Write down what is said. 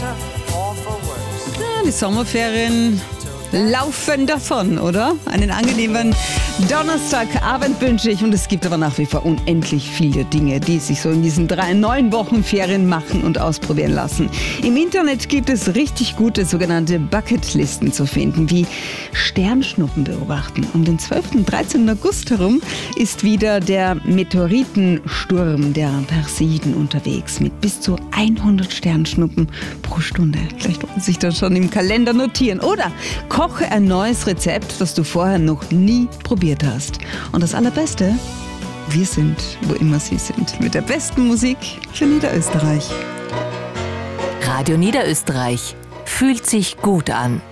Ja, die Sommerferien laufen davon, oder? Einen angenehmen Donnerstagabend wünsche ich. Und es gibt aber nach wie vor unendlich viele Dinge, die sich so in diesen 9 Wochen Ferien machen und ausprobieren lassen. Im Internet gibt es richtig gute sogenannte Bucketlisten zu finden, wie Sternschnuppen beobachten. Um den 12. und 13. August herum ist wieder der Meteoritensturm der Persiden unterwegs mit bis zu 100 Sternschnuppen pro Stunde. Vielleicht wollen Sie sich das schon im Kalender notieren. Oder koche ein neues Rezept, das du vorher noch nie probiert hast. Und das Allerbeste, wir sind, wo immer Sie sind, mit der besten Musik für Niederösterreich. Radio Niederösterreich fühlt sich gut an.